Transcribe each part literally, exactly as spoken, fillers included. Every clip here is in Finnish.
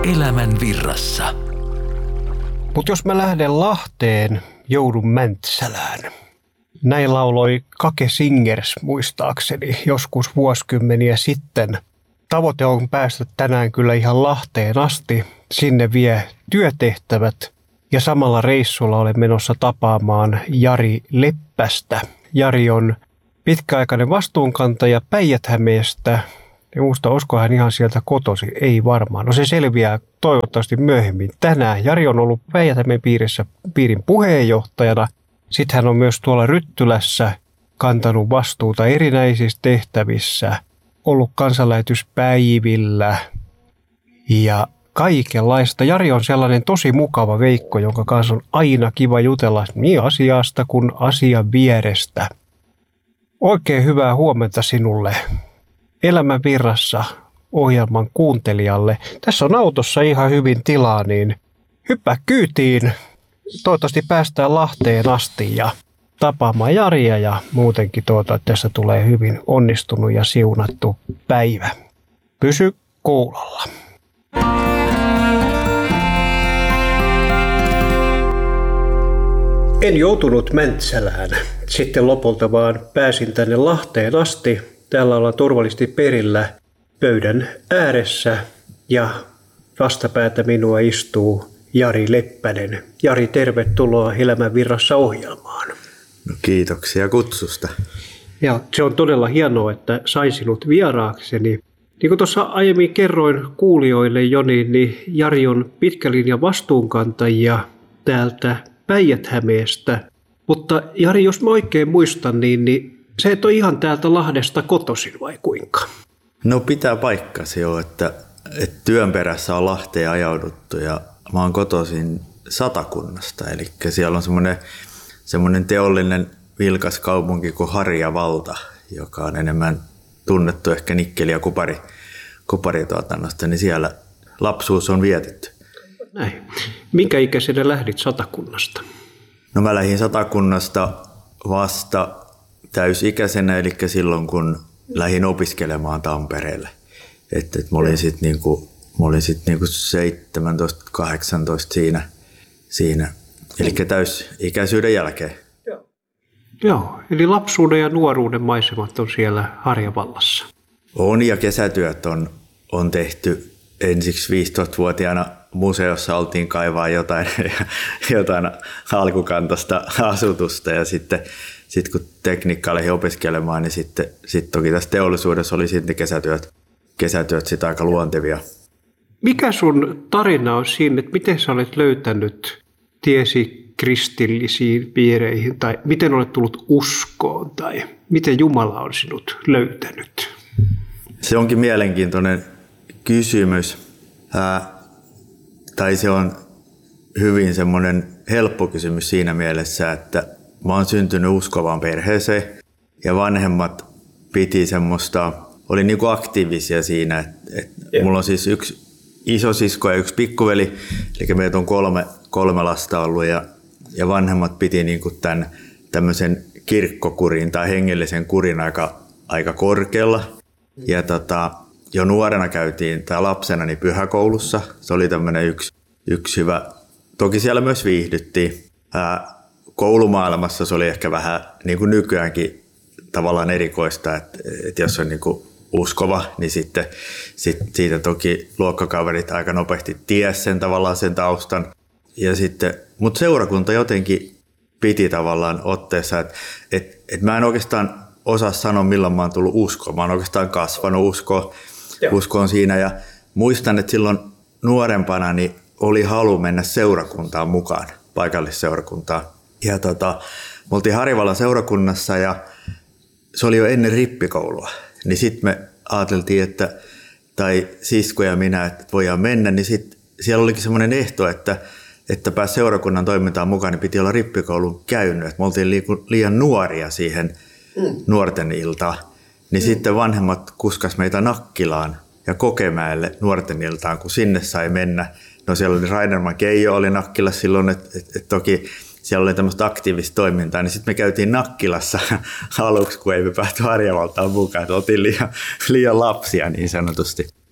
Elämän virrassa. Mutta jos mä lähden Lahteen, joudun Mäntsälään. Näin lauloi Kake Singers muistaakseni joskus vuosikymmeniä sitten. Tavoite on päästä tänään kyllä ihan Lahteen asti. Sinne vie työtehtävät ja samalla reissulla olen menossa tapaamaan Jari Leppästä. Jari on pitkäaikainen vastuunkantaja Päijät-Hämeestä. En muista, olisiko hän ihan sieltä kotosi. Ei varmaan. No se selviää toivottavasti myöhemmin tänään. Jari on ollut Päijät-Hämeen piirissä piirin puheenjohtajana. Sitten hän on myös tuolla Ryttylässä kantanut vastuuta erinäisissä tehtävissä. Ollut kansanlähetyspäivillä ja kaikenlaista. Jari on sellainen tosi mukava veikko, jonka kanssa on aina kiva jutella niin asiasta kuin asian vierestä. Oikein hyvää huomenta sinulle Elämän virrassa ohjelman kuuntelijalle. Tässä on autossa ihan hyvin tilaa, niin hyppää kyytiin. Toivottavasti päästään Lahteen asti ja tapaamaan Jaria ja muutenkin tuota, että tässä tulee hyvin onnistunut ja siunattu päivä. Pysy kuulolla. En joutunut Mäntsälään. Sitten lopulta vaan pääsin tänne Lahteen asti. Täällä ollaan turvallisesti perillä pöydän ääressä ja vastapäätä minua istuu Jari Leppänen. Jari, tervetuloa Elämän virrassa ohjelmaan. No, kiitoksia kutsusta. Ja se on todella hienoa, että sain sinut vieraakseni. Niin kuin tuossa aiemmin kerroin kuulijoille jo, niin, niin Jari on pitkä linja vastuunkantajia täältä Päijät-Hämeestä. Mutta Jari, jos mä oikein muistan, niin, niin se et ole ihan täältä Lahdesta kotoisin vai kuinka? No pitää paikkansa jo, että, että työn perässä on Lahteen ajauduttu ja mä oon kotoisin Satakunnasta. Eli siellä on semmoinen, semmoinen teollinen vilkas kaupunki kuin Harjavalta, joka on enemmän tunnettu ehkä nikkeli- ja kupari, kuparituotannosta, niin siellä lapsuus on vietetty. Näin. Minkä ikäisenä lähdit Satakunnasta? No mä lähdin Satakunnasta vasta täysikäisenä, eli silloin kun lähdin opiskelemaan Tampereelle. Että et mä olin sitten niinku, sit niinku seitsemäntoista kahdeksantoista siinä, siinä. eli täysikäisyyden jälkeen. Joo. Joo, eli lapsuuden ja nuoruuden maisemat on siellä Harjavallassa. On, ja kesätyöt on, on tehty ensiksi viisitoistavuotiaana museossa oltiin kaivaa jotain, jotain alkukantaista asutusta ja sitten Sitten kun tekniikkaa lähdin opiskelemaan, niin sitten, sitten toki tässä teollisuudessa oli sitten kesätyöt, kesätyöt sitä aika luontevia. Mikä sun tarina on siinä, että miten sä olet löytänyt tiesi kristillisiin piireihin, tai miten olet tullut uskoon, tai miten Jumala on sinut löytänyt? Se onkin mielenkiintoinen kysymys, Ää, tai se on hyvin semmoinen helppo kysymys siinä mielessä, että mä oon syntynyt uskovaan perheeseen ja vanhemmat piti semmoista, oli niinku aktiivisia siinä, että et mulla on siis yksi isosisko ja yksi pikkuveli, eli meitä on kolme, kolme lasta ollut ja, ja vanhemmat piti niinku tämän tämmöisen kirkkokurin tai hengellisen kurin aika, aika korkealla. Ja tota, jo nuorena käytiin, tai lapsena, niin pyhäkoulussa. Se oli tämmöinen yksi, yksi hyvä, toki siellä myös viihdyttiin. Ää, Koulumaailmassa se oli ehkä vähän niin kuin nykyäänkin tavallaan erikoista, että, että jos on niin kuin uskova, niin sitten sit, siitä toki luokkakaverit aika nopeasti ties sen tavallaan sen taustan. Ja sitten, mutta seurakunta jotenkin piti tavallaan otteessa, että, että, että mä en oikeastaan osaa sanoa, milloin mä oon tullut uskoon. Mä oon oikeastaan kasvanut uskoon, uskoon siinä ja muistan, että silloin nuorempana niin oli halu mennä seurakuntaan mukaan, paikallisseurakuntaan. Ja tota, me oltiin Harjavallan seurakunnassa ja se oli jo ennen rippikoulua. Niin sitten me ajateltiin, että, tai sisko ja minä, että voidaan mennä, niin sitten siellä olikin semmoinen ehto, että, että pääsi seurakunnan toimintaan mukaan, niin piti olla rippikoulun käynyt. Et me oltiin liian nuoria siihen mm. nuorten iltaan. Niin mm. sitten vanhemmat kuskas meitä Nakkilaan ja Kokemäelle nuorten iltaan, kun sinne sai mennä. No siellä oli Rainerman Keijo oli Nakkilassa silloin, että et, et toki siellä oli tämmöistä aktiivista toimintaa, niin sitten me käytiin Nakkilassa aluksi, kun ei me päästy Harjavaltaan mukaan, että oltiin liian, liian lapsia niin sanotusti.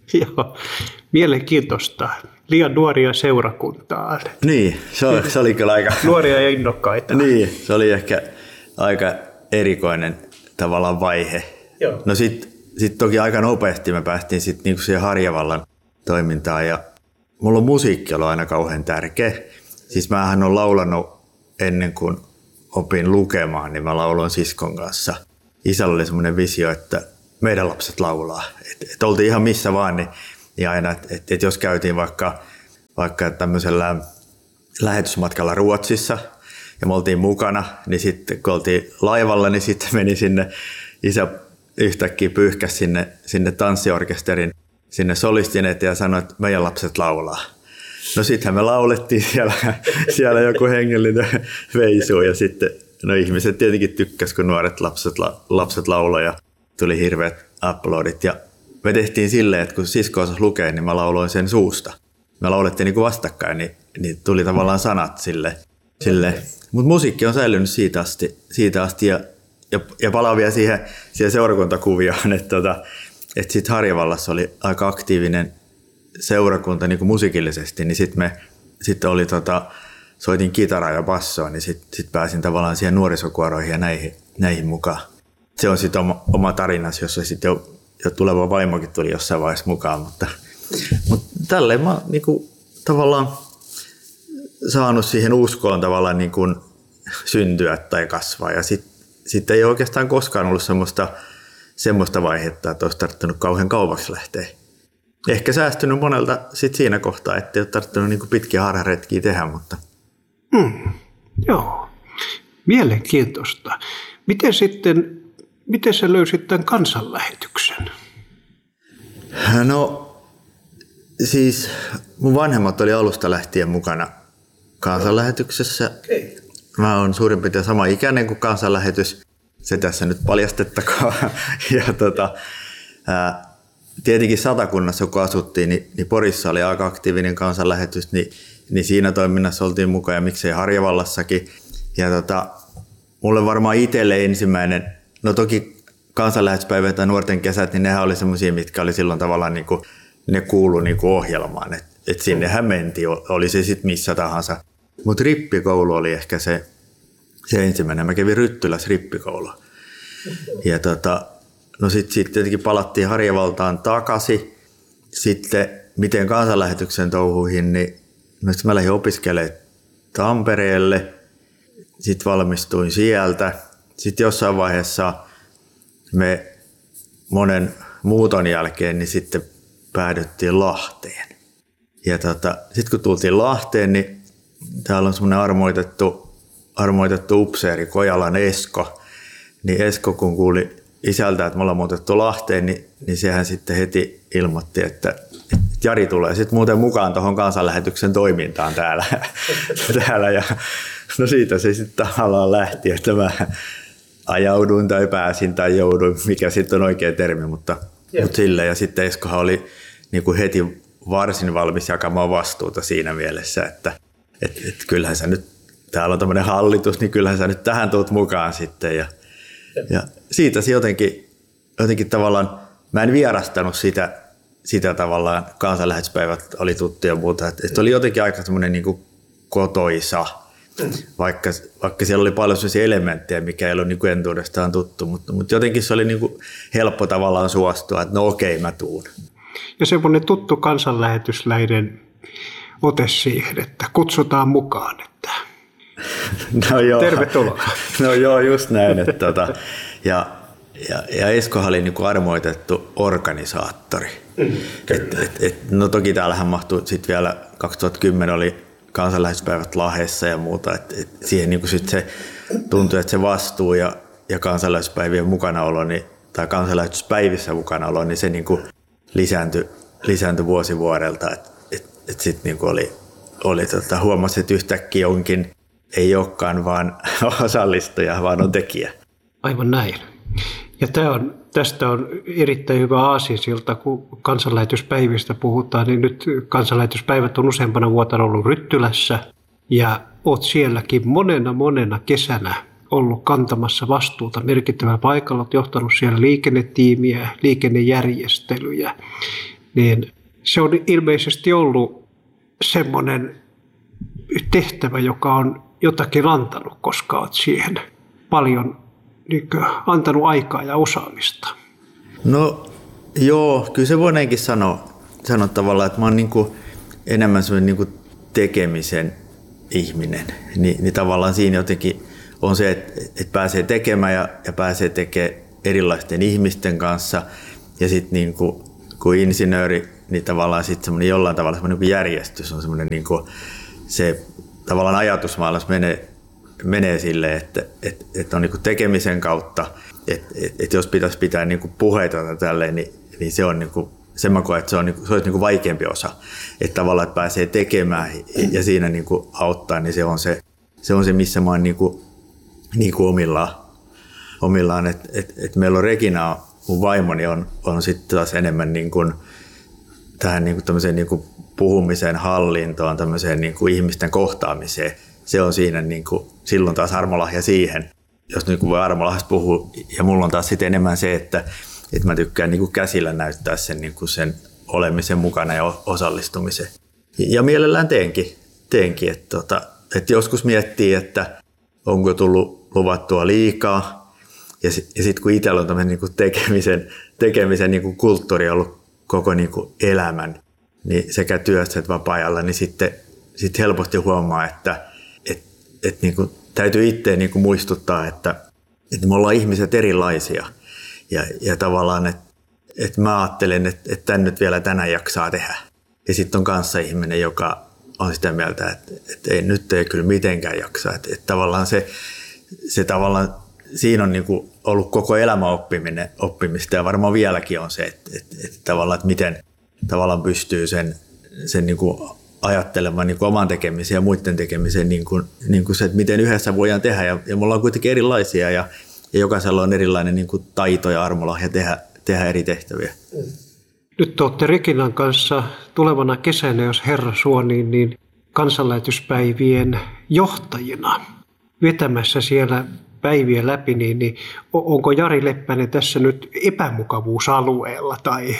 Joo, mielenkiintoista. Liian nuoria seurakuntaan. Niin, se oli, se oli kyllä aika... Nuoria ja innokkaita. Niin, se oli ehkä aika erikoinen tavallaan vaihe. Joo. No sitten sit toki aika nopeasti me päästiin sitten niinku siihen Harjavallan toimintaan ja mulla on musiikki ollut aina kauhean tärkeä. Siis mähän olen laulanut ennen kuin opin lukemaan, niin mä lauloin siskon kanssa. Isällä oli semmoinen visio, että meidän lapset laulaa. Et, et oltiin ihan missä vaan, niin, niin aina, että et, et jos käytiin vaikka, vaikka tämmöisellä lähetysmatkalla Ruotsissa ja me oltiin mukana, niin sitten kun oltiin laivalla, niin sitten meni sinne, isä yhtäkkiä pyyhkäsi sinne, sinne tanssiorkesterin, sinne solistin eteen ja sanoi, että meidän lapset laulaa. No sittenhän me laulettiin siellä, siellä joku hengellinen veisu ja sitten no ihmiset tietenkin tykkäsivät, kun nuoret lapset, lapset lauloi ja tuli hirveät uploadit. Ja me tehtiin silleen, että kun sisko osasi lukea, niin mä lauloin sen suusta. Me laulettiin niin kuin vastakkain, niin, niin tuli tavallaan sanat sille. sille. Mutta musiikki on säilynyt siitä asti, siitä asti ja, ja, ja palaan vielä siihen, siihen seurakuntakuvioon, että, tota, että sitten Harjavallassa oli aika aktiivinen seurakunta niin kuin musiikillisesti, niin sitten me sitten oli tota, soitin kitaraa ja bassoa, niin sitten sit pääsin tavallaan siihen nuorisokuoroihin ja näihin, näihin mukaan. Se on sitten oma, oma tarinasi, jossa sitten jo, jo tuleva vaimokin tuli jossain vaiheessa mukaan, mutta, mutta tälleen mä niin kuin, tavallaan saanut siihen uskoon tavallaan niin kuin syntyä tai kasvaa ja sitten sit ei oikeastaan koskaan ollut semmoista, semmoista vaihetta, että olisi tarttunut kauhean kaupaksi lähteä. Ehkä säästynyt monelta sit siinä kohtaa, ettei ole tarttunut niin kuin pitkiä harharetkiä tehdä, mutta... Hmm, joo, mielenkiintoista. Miten sitten, miten sä löysit tämän kansanlähetyksen? No, siis mun vanhemmat oli alusta lähtien mukana kansanlähetyksessä. Okay. Mä oon suurin piirtein sama ikäinen kuin kansanlähetys. Se tässä nyt paljastettakaan. ja tota, ää, tietenkin Satakunnassa, kun asuttiin, niin, niin Porissa oli aika aktiivinen kansanlähetys, niin, niin siinä toiminnassa oltiin mukaan ja miksei Harjavallassakin. Ja tota, mulle varmaan itselle ensimmäinen, no toki kansanlähetyspäivät tai nuorten kesät, niin nehän oli semmoisia, mitkä oli silloin tavallaan niin kuin, ne kuulu niin kuin ohjelmaan. Että et sinnehän mentiin, oli se sitten missä tahansa. Mutta rippikoulu oli ehkä se, se ensimmäinen. Mä kävin Ryttylässä rippikoulua. Ja tota, no sitten sit tietenkin palattiin Harjavaltaan takaisin. Sitten miten kansanlähetyksen touhuihin, niin no sitten mä lähdin opiskelemaan Tampereelle. Sitten valmistuin sieltä. Sitten jossain vaiheessa me monen muuton jälkeen niin sitten päädyttiin Lahteen. Ja tota, sitten kun tultiin Lahteen, niin täällä on semmoinen armoitettu, armoitettu upseeri, Kojalan Esko. Niin Esko kun kuuli isältä, että me ollaan muutettu Lahteen, niin, niin sehän sitten heti ilmoitti, että, että Jari tulee sitten muuten mukaan tuohon kansanlähetyksen toimintaan täällä. täällä. Ja, no siitä se sitten tavallaan lähti, että mä ajauduin tai pääsin tai jouduin, mikä sitten on oikea termi, mutta, mutta silleen. Ja sitten Eskohan oli niin kuin heti varsin valmis jakamaan vastuuta siinä mielessä, että et, et kyllähän sä nyt, täällä on tämmöinen hallitus, niin kyllähän sä nyt tähän tuut mukaan sitten. Ja, ja siitä se jotenkin, jotenkin tavallaan, mä en vierastanut sitä, sitä tavallaan, kansanlähetyspäivät oli tuttu ja muuta, että et oli jotenkin aika semmoinen niin kuin kotoisa, vaikka, vaikka siellä oli paljon sellaisia elementtejä, mikä ei ollut niin kuin entuudestaan tuttu, mutta, mutta jotenkin se oli niin kuin helppo tavallaan suostua, että no okei, mä tuun. Ja semmoinen tuttu kansanlähetysläinen ote siihen, että kutsutaan mukaan, että no joo. Tervetuloa. No joo, just näin. Että tota, ja, ja, ja Eskohan oli niin kuin armoitettu organisaattori. Mm, et, et, et, no toki täällähän mahtui sitten vielä kaksituhattakymmenen oli kansanlähetyspäivät Lahdessa ja muuta. Et, et siihen niin kuin sit se tuntui, että se vastuu ja, ja kansanlähetyspäivien mukanaolo, niin, tai kansanlähetyspäivissä mukanaolo, niin se niin kuin lisääntyi, lisääntyi vuosi vuodelta. Et, et, et sitten niin kuin oli, oli tota, huomasi, että yhtäkkiä onkin ei olekaan vaan osallistuja, vaan on tekijä. Aivan näin. Ja tämä on, tästä on erittäin hyvä aasinsilta, kun kansanlähetyspäivistä puhutaan, niin nyt kansanlähetyspäivät on useampana vuotena ollut Ryttylässä ja olet sielläkin monena monena kesänä ollut kantamassa vastuuta merkittävällä paikalla, olet johtanut siellä liikennetiimiä, liikennejärjestelyjä. niin se on ilmeisesti ollut semmoinen tehtävä, joka on jotakin antanut, koska olet siihen paljon niin kuin, antanut aikaa ja osaamista. No joo, kyllä se voidaankin sanoa, sanoa tavallaan, että mä oon niin kuin enemmän semmoinen niin kuin tekemisen ihminen. Ni, niin tavallaan siinä jotenkin on se, että, että pääsee tekemään ja, ja pääsee tekemään erilaisten ihmisten kanssa. Ja sitten niin kuin, kun insinööri, niin tavallaan sitten semmoinen jollain tavalla semmoinen niin järjestys on semmoinen niin kuin se tavallaan ajatusmaailmassa menee, menee silleen, että, että, että on niin kuin tekemisen kautta, että, että, että jos pitäisi pitää niin kuin puheita tai tälleen, niin, niin se on niin kuin, sen mä koen, että se, on, se olisi niin kuin vaikeampi osa. Että tavallaan, että pääsee tekemään ja siinä niin kuin auttaa, niin se on se, se, on se missä mä oon niin kuin, niin kuin omillaan. omillaan. Että et, et meillä on Regina, mun vaimoni, on, on sitten taas enemmän niin kuin, tähän niin kuin tämmöiseen niin kuin puhumiseen, hallintoon, tämmöiseen niin kuin ihmisten kohtaamiseen. Se on siinä niin kuin, silloin taas armolahja siihen, jos niin kuin voi armolahjasta puhua. Ja mulla on taas sitten enemmän se, että, että mä tykkään niin kuin käsillä näyttää sen, niin kuin sen olemisen mukana ja osallistumisen. Ja mielellään teenkin. teenkin että, että, että joskus miettii, että onko tullut luvattua liikaa. Ja sitten sit kun itsellä on tämmöinen niin kuin tekemisen, tekemisen niin kuin kulttuuri ollut koko niin kuin elämän, niin sekä työssä että vapaa-ajalla, niin sitten sit helposti huomaa, että et, et niin kuin täytyy itse niin kuin muistuttaa, että, että me ollaan ihmiset erilaisia. Ja, ja tavallaan, että, että mä ajattelen, että, että tämän nyt vielä tänään jaksaa tehdä. Ja sitten on kanssa ihminen, joka on sitä mieltä, että, että ei, nyt ei kyllä mitenkään jaksaa. Että, että tavallaan se, se tavallaan, siinä on niin kuin ollut koko elämä oppiminen, oppimista ja varmaan vieläkin on se, että, että, että tavallaan, että miten tavallaan pystyy sen, sen niin kuin ajattelemaan niin kuin oman tekemisen ja muiden tekemisen, niin kuin, niin kuin se, että miten yhdessä voidaan tehdä. Ja, ja me ollaan kuitenkin erilaisia ja, ja jokaisella on erilainen niin kuin taito ja armolahja tehdä, tehdä eri tehtäviä. Nyt olette Reginan kanssa tulevana kesänä, jos Herra suo, niin, niin kansanlähetyspäivien johtajina vetämässä siellä päiviä läpi, niin, niin onko Jari Leppänen tässä nyt epämukavuusalueella tai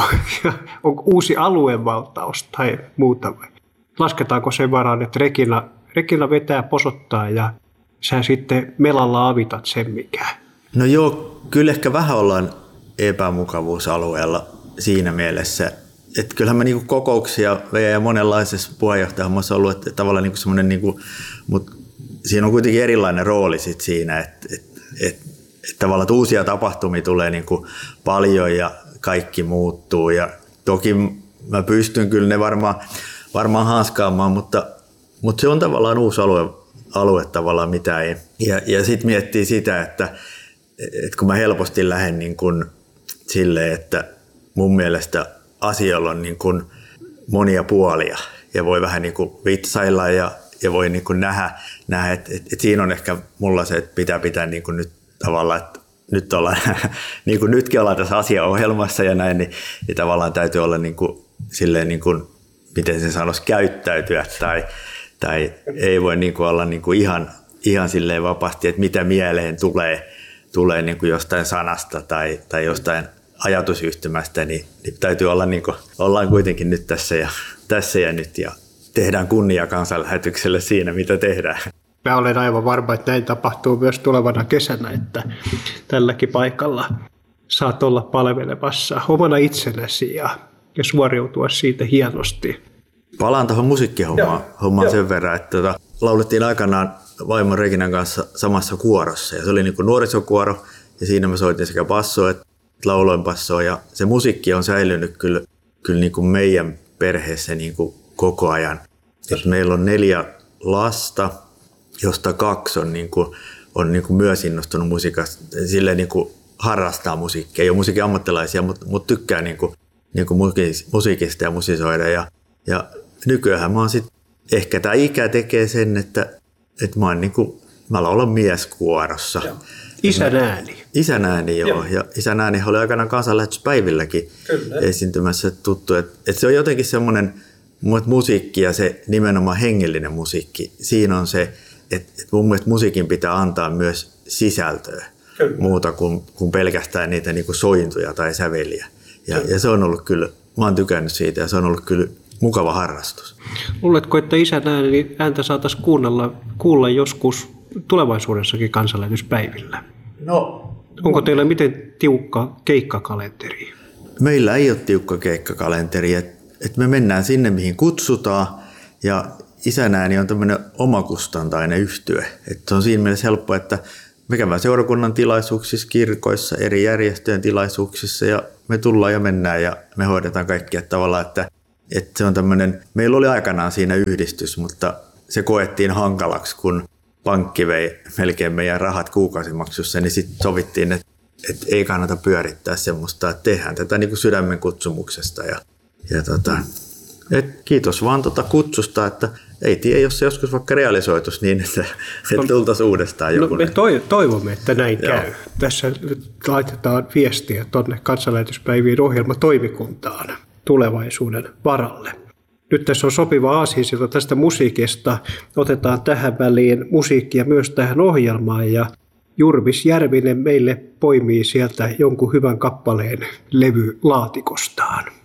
onko uusi aluevaltaus tai muuta? Lasketaanko sen varaan, että Regina, Regina vetää, posottaa ja sä sitten melalla avitat sen mikä? No joo, kyllä ehkä vähän ollaan epämukavuusalueella siinä mielessä, että kyllähän me niinku kokouksia ja monenlaisessa puheenjohtajahommassa on ollut, että tavallaan niinku semmoinen, niinku, mutta siinä on kuitenkin erilainen rooli sit siinä, että, että, että, että tavallaan että uusia tapahtumia tulee niinku paljon ja kaikki muuttuu ja toki mä pystyn kyllä ne varmaan, varmaan hanskaamaan, mutta, mutta se on tavallaan uusi alue, alue tavallaan mitä ei. Ja, ja sitten miettii sitä, että, että kun mä helposti lähden niin kuin silleen, että mun mielestä asioilla on niin kuin monia puolia ja voi vähän niin kuin vitsailla ja, ja voi niin kuin nähdä, nähdä että, että, että siinä on ehkä mulla se, että pitää pitää niin kuin nyt tavallaan, että nyt ollaan, niin kuin nytkin ollaan tässä asiaohjelmassa ja näin, niin, niin tavallaan täytyy olla niin kuin, silleen niin kuin, miten se sanoisi, käyttäytyä tai, tai ei voi niin kuin olla niin kuin ihan, ihan silleen vapaasti, että mitä mieleen tulee, tulee niin kuin jostain sanasta tai, tai jostain ajatusyhtymästä, niin, niin täytyy olla niin kuin, ollaan kuitenkin nyt tässä ja, tässä ja nyt ja tehdään kunnia kansanlähetykselle siinä, mitä tehdään. Mä olen aivan varma, että näin tapahtuu myös tulevana kesänä, että tälläkin paikalla saat olla palvelemassa omana itsenäsi ja, ja suoriutua siitä hienosti. Palaan tuohon musiikkihommaan hommaan sen verran, että tota, laulettiin aikanaan vaimon Reginan kanssa samassa kuorossa. Ja se oli niin kuin nuorisokuoro ja siinä mä soitin sekä bassoa että lauloin bassoa. Ja se musiikki on säilynyt kyllä, kyllä niin kuin meidän perheessä niin kuin koko ajan. Et meillä on neljä lasta, josta kaksi on, niin kuin, on niin kuin myös innostunut musiikasta, silleen niin kuin harrastaa musiikkia. Ei ole musiikin ammattilaisia, mutta, mutta tykkää niin kuin, niin kuin musiikista ja musisoida. Ja, ja nykyään mä oon sit, ehkä tämä ikä tekee sen, että, että mä, oon niin kuin, mä laulan mieskuorossa. Joo. Isän ääni. Isän ääni, joo. joo. Ja isän ääni oli aikanaan kansanlähetyspäivilläkin Kyllä. esiintymässä tuttu. Että, että se on jotenkin semmoinen musiikki ja se nimenomaan hengellinen musiikki. Siinä on se, että, että mun mielestä musiikin pitää antaa myös sisältöä. Kyllä. Muuta kuin, kuin pelkästään niitä niin kuin sointuja tai säveliä. Ja, ja se on ollut kyllä mä oon tykännyt siitä ja se on ollut kyllä mukava harrastus. Luuletko, että isän ääni, ääntä saataisiin kuunnella, kuulla joskus tulevaisuudessakin kansanlähetyspäivillä? No. Onko teillä miten tiukka keikkakalenteri? Meillä ei ole tiukka keikkakalenteri, että et me mennään sinne, mihin kutsutaan ja isän ääni on tämmöinen omakustantainen yhtye. Et se on siinä mielessä helppo, että me käydään seurakunnan tilaisuuksissa, kirkoissa, eri järjestöjen tilaisuuksissa ja me tullaan ja mennään ja me hoidetaan kaikkia tavallaan, että, että se on tämmöinen, meillä oli aikanaan siinä yhdistys, mutta se koettiin hankalaksi, kun pankki vei melkein meidän rahat kuukausimaksussa, niin sitten sovittiin, että, että ei kannata pyörittää semmoista, että tehdään tätä niin kuin sydämen kutsumuksesta ja, ja tota, et kiitos vaan tuota kutsusta, että ei tiedä, jos se joskus vaikka realisoitus niin, että, että tultaisiin uudestaan joku. No, me toivomme, että näin Joo. käy. Tässä laitetaan viestiä tuonne kansanlähetyspäivien ohjelmatoimikuntaan tulevaisuuden varalle. Nyt tässä on sopiva aasinsilta tästä musiikista. Otetaan tähän väliin musiikkia myös tähän ohjelmaan ja Jurvis Järvinen meille poimii sieltä jonkun hyvän kappaleen levylaatikostaan.